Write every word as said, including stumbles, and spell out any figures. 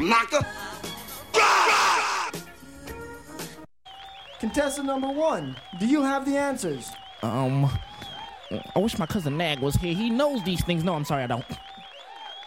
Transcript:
knocker. Contestant number one, do you have the answers? Um, I wish my cousin Nag was here. He knows these things. No, I'm sorry, I don't.